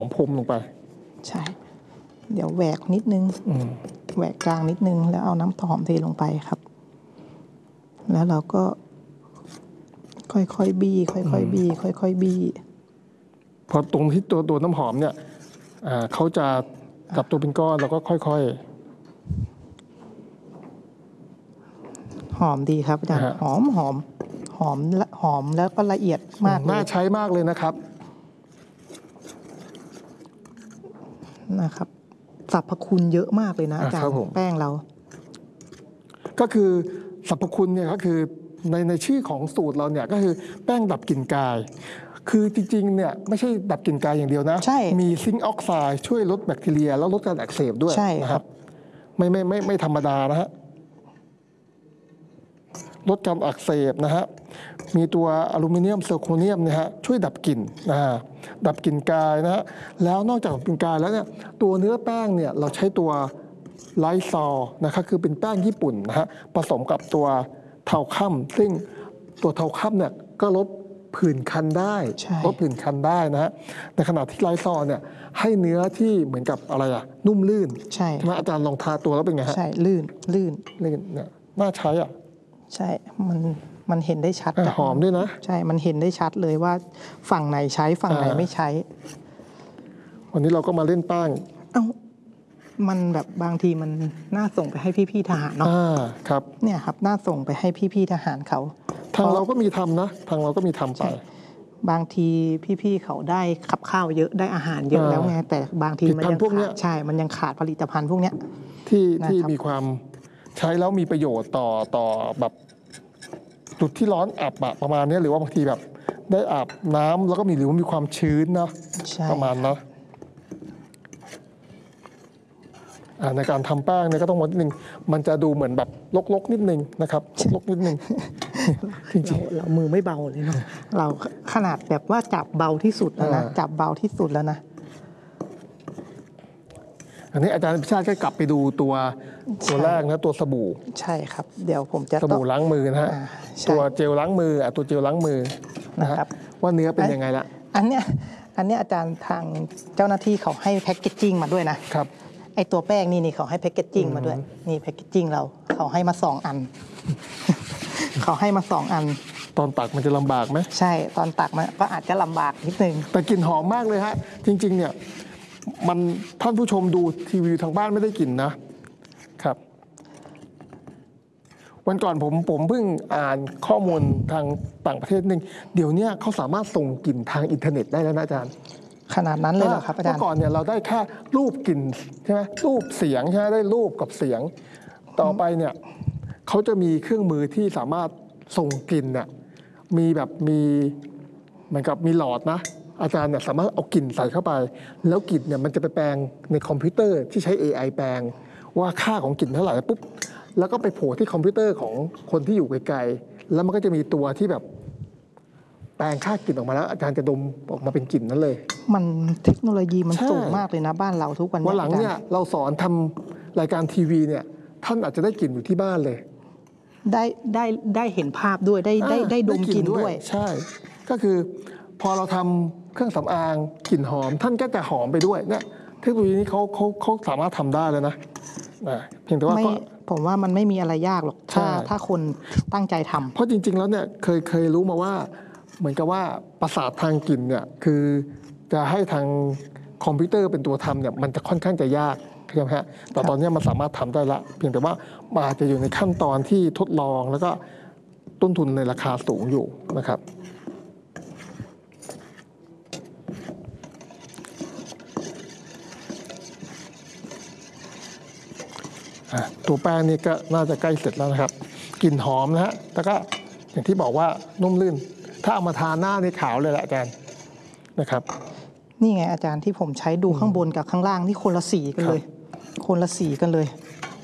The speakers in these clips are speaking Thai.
ของพรมลงไปใช่เดี๋ยวแหวกนิดนึงแหวกกลางนิดนึงแล้วเอาน้ำหอมเทลงไปครับแล้วเราก็ค่อยๆบี้ค่อยๆบี้ค่อยๆบี้พอตรงที่ตัวน้ำหอมเนี่ยเขาจะจับตัวเป็นก้อนเราก็ค่อยๆหอมดีครับอาจารย์หอมแล้วก็ละเอียดมากน่าใช้มากเลยนะครับสรรพคุณเยอะมากเลยนะอาจารย์แป้งเราก็คือสรรพคุณเนี่ยก็คือในชื่อของสูตรเราเนี่ยก็คือแป้งดับกลิ่นกายคือจริงๆเนี่ยไม่ใช่ดับกลิ่นกายอย่างเดียวนะมีซิงค์ออกไซด์ช่วยลดแบคทีเรียแล้วลดการอักเสบด้วยนะครับไม่ธรรมดานะฮะลดการอักเสบนะฮะมีตัวอลูมิเนียมเซลโคเนียมนะฮะช่วยดับกลิ่นดับกลิ่นกายนะฮะแล้วนอกจากดับกลิ่นกายแล้วเนี่ยตัวเนื้อแป้งเนี่ยเราใช้ตัวไลซอลนะครับคือเป็นแป้งญี่ปุ่นนะฮะผสมกับตัวเทาค่ำซึ่งตัวเทาค่ำเนี่ยก็ลดผื่นคันได้ลดผื่นคันได้นะฮะในขณะที่ไลซอลเนี่ยให้เนื้อที่เหมือนกับอะไรนุ่มลื่นใช่ไหมอาจารย์ลองทาตัวแล้วเป็นไงฮะใช่ลื่นเนี่ยน่าใช้ใช่มันเห็นได้ชัดหอมด้วยนะใช่มันเห็นได้ชัดเลยว่าฝั่งไหนใช้ฝั่งไหนไม่ใช้วันนี้เราก็มาเล่นแป้งมันแบบบางทีมันน่าส่งไปให้พี่ๆทหารเนาะครับเนี่ยครับน่าส่งไปให้พี่ๆทหารเขาทางเราก็มีทำนะทางเราก็มีทำไปบางทีพี่ๆเขาได้ขับข้าวเยอะได้อาหารเยอะแล้วไงแต่บางทีมันยังขาดใช่มันยังขาดผลิตภัณฑ์พวกเนี้ยที่มีความใช้แล้วมีประโยชน์ต่อแบบจุดที่ร้อนอับประมาณนี้หรือว่าบางทีแบบได้อาบน้ำแล้วก็หรือว่ามีความชื้นนะประมาณนะในการทำแป้งเนี่ยก็ต้องวัดนิดนึงมันจะดูเหมือนแบบลกๆนิดนึงนะครับลกนิดนึงจริงๆเรามือไม่เบาเลยเนาะเราขนาดแบบว่าจับเบาที่สุดแล้วนะจับเบาที่สุดแล้วนะอันนี้อาจารย์พิชาติก็กลับไปดูตัวแรกนะตัวสบู่ใช่ครับเดี๋ยวผมจะสบู่ล้างมือนะฮะตัวเจลล้างมือตัวเจลล้างมือนะครับว่าเนื้อเป็นยังไงละอันเนี้ยอาจารย์ทางเจ้าหน้าที่เขาให้แพ็กเกจจิ้งมาด้วยนะครับไอตัวแป้งนี่เขาให้แพ็กเกจจิ้งมาด้วยนี่แพ็กเกจจิ้งเขาให้มา2 อันเขาให้มา2 อันตอนตักมันจะลำบากไหมใช่ตอนตักมันก็อาจจะลำบากนิดนึงแต่กลิ่นหอมมากเลยฮะจริงๆเนี่ยมันท่านผู้ชมดูทีวีทางบ้านไม่ได้กลิ่นนะครับวันก่อนผมเพิ่งอ่านข้อมูลทางต่างประเทศนึงเดี๋ยวนี้เขาสามารถส่งกลิ่นทางอินเทอร์เน็ตได้แล้วนะอาจารย์ขนาดนั้นเลยเหรอครับอาจารย์เมื่อก่อนเนี่ยเราได้แค่รูปกลิ่นใช่ไหมรูปเสียงใช่ไหมได้รูปกับเสียงต่อไปเนี่ยเขาจะมีเครื่องมือที่สามารถส่งกลิ่นเนี่ยมีเหมือนกับมีหลอดนะอาจารย์เนี่ยสามารถเอากลิ่นใส่เข้าไปแล้วกลิ่นเนี่ยมันจะไปแปลงในคอมพิวเตอร์ที่ใช้ AI แปลงว่าค่าของกลิ่นเท่าไหร่ปุ๊บแล้วก็ไปโผล่ที่คอมพิวเตอร์ของคนที่อยู่ไกลๆแล้วมันก็จะมีตัวที่แบบแปลงค่ากลิ่นออกมาแล้วอาจารย์จะดมออกมาเป็นกลิ่นนั้นเลยมันเทคโนโลยีมันสูงมากเลยนะบ้านเราทุกวันนี้วันหลังเนี่ยเราสอนทำรายการทีวีเนี่ยท่านอาจจะได้กลิ่นอยู่ที่บ้านเลยได้เห็นภาพด้วยได้ดมกลิ่นด้วยใช่ก็คือพอเราทำเครื่องสำอางกลิ่นหอมท่านก็จะหอมไปด้วยเนี่ยเทคโนโลยีนี้เขาสามารถทำได้แล้วนะเพียงแต่ว่าผมว่ามันไม่มีอะไรยากหรอกถ้าคนตั้งใจทำเพราะจริงๆแล้วเนี่ยเคยรู้มาว่าเหมือนกับว่าประสาททางกลิ่นเนี่ยคือจะให้ทางคอมพิวเตอร์เป็นตัวทำเนี่ยมันจะค่อนข้างจะยากใช่ไหมฮะแต่ตอนนี้มันสามารถทำได้ละเพียงแต่ว่ามันอาจจะอยู่ในขั้นตอนที่ทดลองแล้วก็ต้นทุนในราคาสูงอยู่นะครับตัวแป้งนี่ก็น่าจะใกล้เสร็จแล้วนะครับกลิ่นหอมนะฮะแล้วก็อย่างที่บอกว่านุ่มลื่นถ้าเอามาทาหน้าในขาวเลยแหละอาจารย์นะครับนี่ไงอาจารย์ที่ผมใช้ดูข้างบนกับข้างล่างนี่คนละสีกันเลยคนละสีกันเลย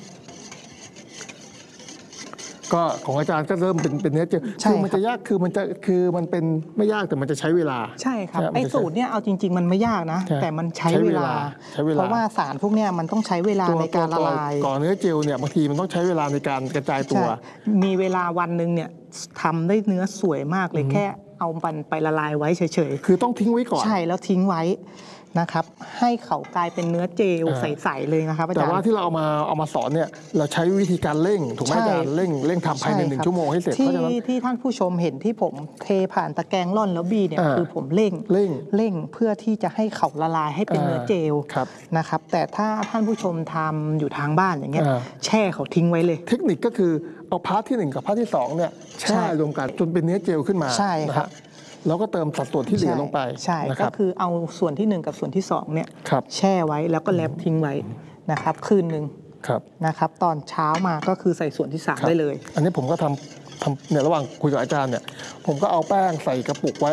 ก็ของอาจารย์ก็เริ่มเป็นเนื้อเจลคือมันจะยากคือมันเป็นไม่ยากแต่มันจะใช้เวลาใช่ครับไอ้สูตรเนี่ยเอาจริงๆมันไม่ยากนะแต่มันใช้เวลาเพราะว่าสารพวกเนี้ยมันต้องใช้เวลาในการละลายก่อนเนื้อเจลเนี่ยบางทีมันต้องใช้เวลาในการกระจายตัวมีเวลาวันหนึ่งเนี่ยทำได้เนื้อสวยมากเลยแค่เอามันไปละลายไว้เฉยๆคือต้องทิ้งไว้ก่อนใช่แล้วทิ้งไว้นะครับให้เขากลายเป็นเนื้อเจลใสๆเลยนะครับอาจารย์แต่ว่าที่เราเอามาสอนเนี่ยเราใช้วิธีการเร่งถูกไหมอาจารย์เร่งทำภายใน1 ชั่วโมงให้เสร็จเพราะฉะนั้นที่ท่านผู้ชมเห็นที่ผมเทผ่านตะแกรงร่อนแล้วบี้เนี่ยคือผมเร่งเพื่อที่จะให้เขาละลายให้เป็นเนื้อเจลนะครับแต่ถ้าท่านผู้ชมทำอยู่ทางบ้านอย่างเงี้ยแช่เขาทิ้งไว้เลยเทคนิคก็คือเอาพาร์ทที่1กับพาร์ทที่2เนี่ยแช่รวมกันจนเป็นเนื้อเจลขึ้นมาใช่ครับแล้วก็เติมสัดส่วนที่เหลือลงไปใช่ก็คือเอาส่วนที่1กับส่วนที่2เนี่ยแช่ไว้แล้วก็แลบทิ้งไว้นะครับคืนนึงนะครับตอนเช้ามาก็คือใส่ส่วนที่3ได้เลยอันนี้ผมก็ทำเนี่ยระหว่างคุยกับอาจารย์เนี่ยผมก็เอาแป้งใส่กระปุกไว้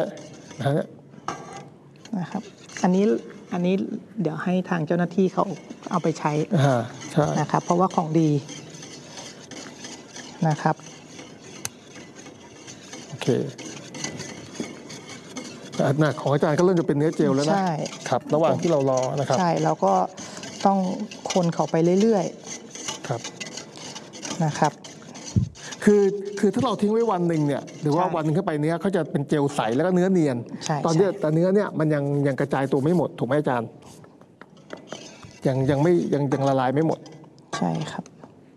นะครับอันนี้เดี๋ยวให้ทางเจ้าหน้าที่เขาเอาไปใช้นะครับเพราะว่าของดีนะครับโอเคของอาจารย์ก็เริ่มจะเป็นเนื้อเจลแล้วนะครับระหว่างที่เรารอนะครับใช่เราก็ต้องคนเขาไปเรื่อยๆครับนะครับคือถ้าเราทิ้งไว้วันหนึ่งเนี่ยหรือว่าวันนึงเข้าไปเนื้อเขาจะเป็นเจลใสแล้วก็เนื้อเนียนตอนนี้แต่เนื้อเนี่ยมันยังกระจายตัวไม่หมดถูกไหมอาจารย์ยังละลายไม่หมดใช่ครับ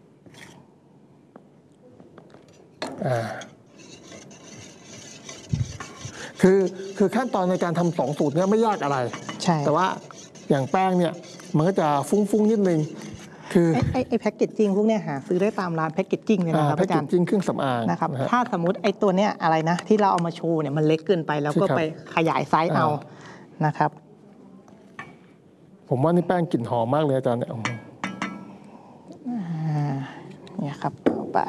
คือขั้นตอนในการทำ2 สูตรเนี่ยไม่ยากอะไรแต่ว่าอย่างแป้งเนี่ยมันก็จะฟุ้งนิดนึงคือไอ้แพ็กเกจจิ้งพวกเนี้ยหาซื้อได้ตามร้านแพ็กเกจจิ้งเนี่ยนะครับอาจารย์แพ็กเกจจิ้งเครื่องสำอางนะครับถ้าสมมติไอ้ตัวเนี้ยอะไรนะที่เราเอามาโชว์เนี่ยมันเล็กเกินไปแล้วก็ไปขยายไซส์เอานะครับผมว่านี่แป้งกลิ่นหอมมากเลยอาจารย์เนี่ยครับเอาไป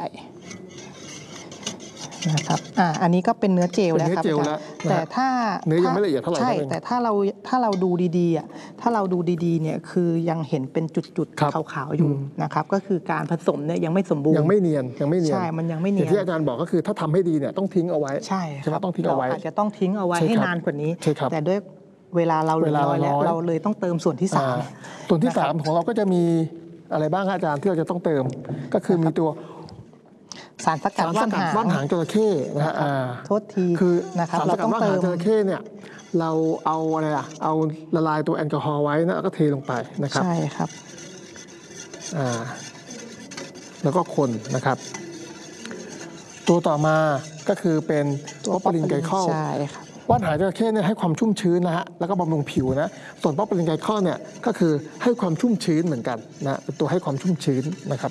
นะครับอันนี้ก็เป็นเนื้อเจลแล้วครับแต่ถ้าเนื้อยังไม่ละเอียดเท่าไหร่ใช่แต่ถ้าเราดูดีๆถ้าเราดูดีๆเนี่ยคือยังเห็นเป็นจุดๆขาวๆอยู่นะครับก็คือการผสมเนี่ยยังไม่สมบูรณ์ยังไม่เนียนใช่มันยังไม่เนียนที่อาจารย์บอกก็คือถ้าทำให้ดีเนี่ยต้องทิ้งเอาไว้ใช่ครับต้องทิ้งเอาไว้อาจจะต้องทิ้งเอาไว้ให้นานกว่านี้แต่ด้วยเวลาเราเหลือน้อยแล้วเราเลยต้องเติมส่วนที่3 ส่วนที่3ของเราก็จะมีอะไรบ้างอาจารย์ที่เราจะต้องเติมก็คือมีตัวสารสกัดว่านหางจระเข้นะฮะโทษทีคือนะครับเราต้องเติมสารสกัดว่านหางจระเข้เนี่ยเราเอาอะไรเอาละลายตัวแอลกอฮอล์ไว้นะแล้วก็เทลงไปนะครับใช่ครับแล้วก็คนนะครับตัวต่อมาก็คือเป็นป๊อปปาลินไกลคอลใช่ครับว่านหางจระเข้เนี่ยให้ความชุ่มชื้นนะฮะแล้วก็บำรุงผิวนะส่วนป๊อปปาลินไกลคอลเนี่ยก็คือให้ความชุ่มชื้นเหมือนกันนะเป็นตัวให้ความชุ่มชื้นนะครับ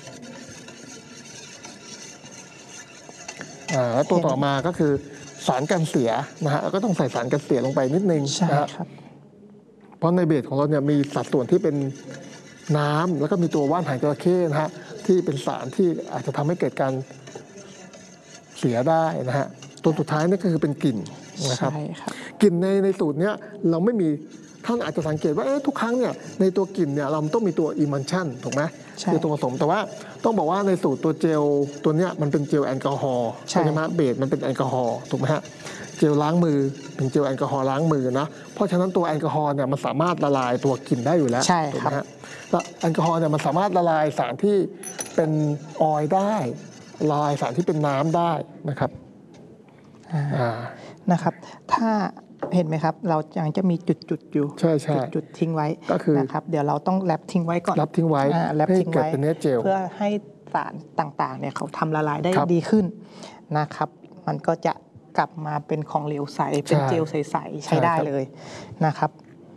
แล้วตัวต่อมาก็คือสารกันเสียนะฮะแล้วก็ต้องใส่สารกันเสียลงไปนิดนึงนะครับเพราะในเบสของเราเนี่ยมีสัดส่วนที่เป็นน้ำแล้วก็มีตัวว่านหางจระเข้นะฮะที่เป็นสารที่อาจจะทำให้เกิดการเสียได้นะฮะตัวสุดท้ายนี่ก็คือเป็นกลิ่นนะครับกลิ่นในสูตรเนี้ยเราไม่มีท่านอาจจะสังเกตว่าทุกครั้งเนี่ยในตัวกลิ่นเนี่ยเราต้องมีตัวอิมัลชั่นถูกไหมคือตัวผสมแต่ว่าต้องบอกว่าในสูตรตัวเจลตัวเนี้ยมันเป็นเจลแอลกอฮอล์ใช่ไหมเบสมันเป็นแอลกอฮอล์ถูกไหมฮะเจลล้างมือเป็นเจลแอลกอฮอล์ล้างมือนะเพราะฉะนั้นตัวแอลกอฮอล์เนี่ยมันสามารถละลายตัวกลิ่นได้อยู่แล้วใช่ครับแล้วแอลกอฮอล์เนี่ยมันสามารถละลายสารที่เป็นออยล์ได้ละลายสารที่เป็นน้ำได้นะครับนะครับถ้าเห็นไหมครับเรายังจะมีจุดอยู่จุดทิ้งไว้ก็คือนะครับเดี๋ยวเราต้องแรปทิ้งไว้ก่อนแรปทิ้งไว้เพื่อให้สารต่างๆเนี่ยเขาทำละลายได้ดีขึ้นนะครับมันก็จะกลับมาเป็นของเหลวใสเป็นเจลใสๆใช้ได้เลยนะครับ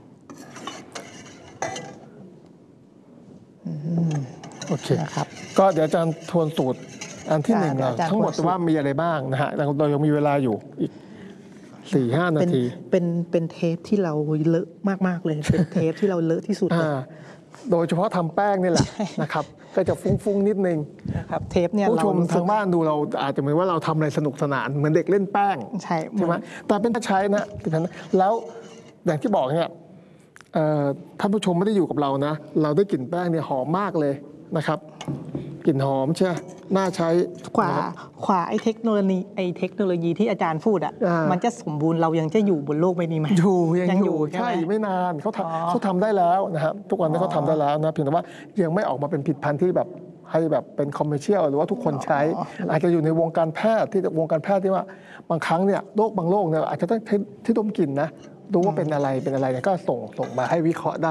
โอเคก็เดี๋ยวอาจารย์ทวนสูตรอันที่1เราทั้งหมดว่ามีอะไรบ้างนะฮะเรายังมีเวลาอยู่อีก4-5 นาทีเป็นเทปที่เราเลอะมากๆเลยเป็นเทปที่เราเลอะที่สุดโดยเฉพาะทำแป้งนี่แหละนะครับก็จะฟุ้งนิดนึงนะครับเทปเนี่ยผู้ชมทางบ้านดูเราอาจจะเหมือนว่าเราทำอะไรสนุกสนานเหมือนเด็กเล่นแป้งใช่ไหมแต่เป็นใช้นะแล้วอย่างที่บอกเนี่ยท่านผู้ชมไม่ได้อยู่กับเรานะเราได้กลิ่นแป้งเนี่ยหอมมากเลยนะครับกลิ่นหอมใช่น่าใช้กว่าไอ้เทคโนโลยีที่อาจารย์พูดมันจะสมบูรณ์เรายังจะอยู่บนโลกใบนี้ไหมยังอยู่ใช่ไม่นานเขาทำได้แล้วนะครับทุกวันนี้เขาทำได้แล้วนะเพียงแต่ว่ายังไม่ออกมาเป็นผลิตภัณฑ์ที่แบบให้แบบเป็นคอมเมอร์เชียลหรือว่าทุกคนใช้อาจจะอยู่ในวงการแพทย์ที่ว่าบางครั้งเนี่ยบางโรคเนี่ยอาจจะต้องที่ดมกลิ่นนะดูว่าเป็นอะไรเนี่ยก็ส่งมาให้วิเคราะห์ได้